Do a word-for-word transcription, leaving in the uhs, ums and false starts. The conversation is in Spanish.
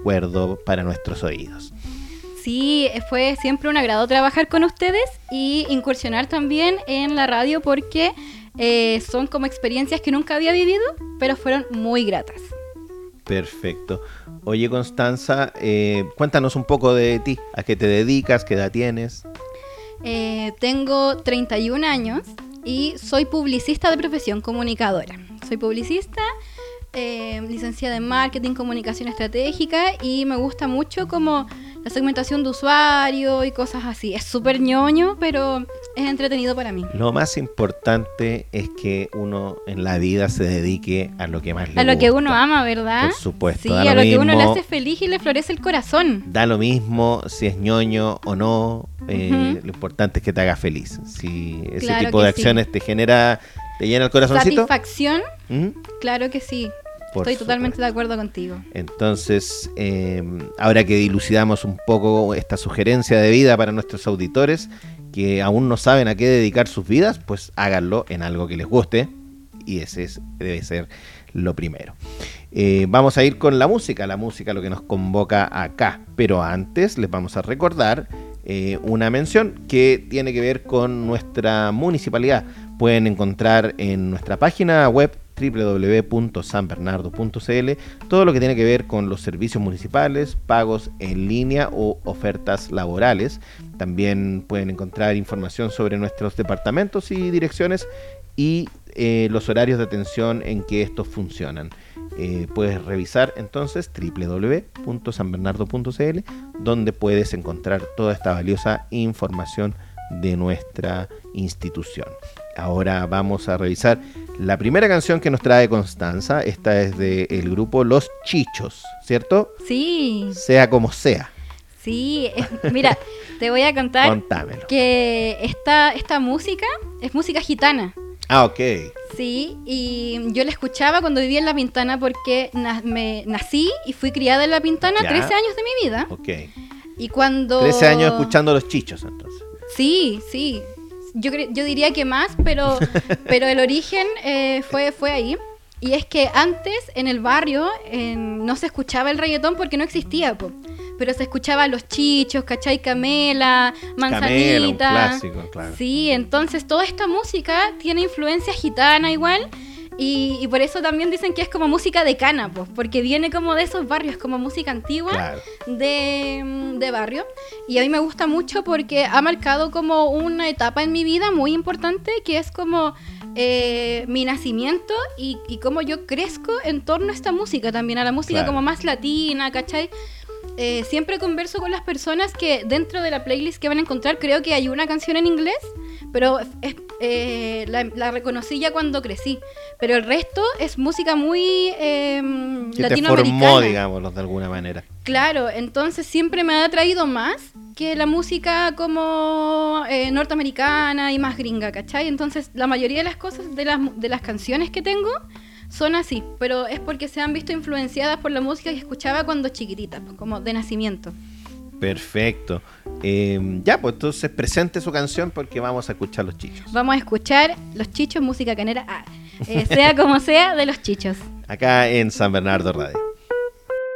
recuerdo para nuestros oídos. Sí, fue siempre un agrado trabajar con ustedes y incursionar también en la radio porque eh, son como experiencias que nunca había vivido, pero fueron muy gratas. Perfecto. Oye, Constanza, eh, cuéntanos un poco de ti. ¿A qué te dedicas? ¿Qué edad tienes? Eh, tengo treinta y un años y soy publicista de profesión, comunicadora. Soy publicista, eh, licenciada en marketing, comunicación estratégica y me gusta mucho como la segmentación de usuario y cosas así. Es súper ñoño, pero es entretenido para mí. Lo más importante es que uno en la vida se dedique a lo que más le gusta. A lo que uno ama, ¿verdad? Por supuesto. Sí, a lo, lo que uno le hace feliz y le florece el corazón. Da lo mismo si es ñoño o no. Eh, uh-huh. Lo importante es que te haga feliz. Si ese claro tipo de acciones sí. te genera, te llena el corazoncito. ¿Satisfacción? ¿Mm? Claro que sí. Por Estoy totalmente supuesto. de acuerdo contigo. Entonces, eh, ahora que dilucidamos un poco esta sugerencia de vida para nuestros auditores que aún no saben a qué dedicar sus vidas, pues háganlo en algo que les guste y ese es, debe ser lo primero. Eh, vamos a ir con la música, la música lo que nos convoca acá, pero antes les vamos a recordar eh, una mención que tiene que ver con nuestra municipalidad. Pueden encontrar en nuestra página web doble u doble u doble u punto san bernardo punto c l todo lo que tiene que ver con los servicios municipales, pagos en línea o ofertas laborales. También pueden encontrar información sobre nuestros departamentos y direcciones y eh, los horarios de atención en que estos funcionan. Eh, puedes revisar entonces doble u doble u doble u punto san bernardo punto c l donde puedes encontrar toda esta valiosa información de nuestra institución. Ahora vamos a revisar la primera canción que nos trae Constanza. Esta es del grupo Los Chichos, ¿cierto? Sí. Sea como sea. Sí, es, mira, te voy a contar Contámelo. que esta, esta música es música gitana. Ah, ok. Sí, y yo la escuchaba cuando vivía en La Pintana porque na- me nací y fui criada en La Pintana ya. trece años de mi vida. Ok. Y cuando... trece años escuchando Los Chichos, entonces. Sí, sí. Yo, cre- yo diría que más, pero, pero el origen eh, fue, fue ahí. Y es que antes en el barrio eh, no se escuchaba el reggaetón porque no existía, po. Pero se escuchaba Los Chichos, ¿cachai? Camela, Manzanita. Camela, un clásico, claro. Sí, entonces toda esta música tiene influencia gitana igual. Y, y por eso también dicen que es como música de cana, pues, porque viene como de esos barrios, como música antigua, claro. de, de barrio. Y a mí me gusta mucho porque ha marcado como una etapa en mi vida muy importante, que es como eh, mi nacimiento y, y cómo yo crezco en torno a esta música también, a la música claro. como más latina, ¿cachai? Eh, siempre converso con las personas que dentro de la playlist que van a encontrar, creo que hay una canción en inglés, pero es, eh, la, la reconocí ya cuando crecí. Pero el resto es música muy eh, que latinoamericana. Te formó, digámoslo, de alguna manera. Claro, entonces siempre me ha atraído más que la música como eh, norteamericana y más gringa, ¿cachai? Entonces la mayoría de las cosas, de las, de las canciones que tengo, son así, pero es porque se han visto influenciadas por la música que escuchaba cuando chiquitita, como de nacimiento. Perfecto. Eh, ya, pues entonces presente su canción porque vamos a escuchar Los Chichos. Vamos a escuchar Los Chichos, música canera, ah, eh, sea como sea, de Los Chichos. Acá en San Bernardo Radio.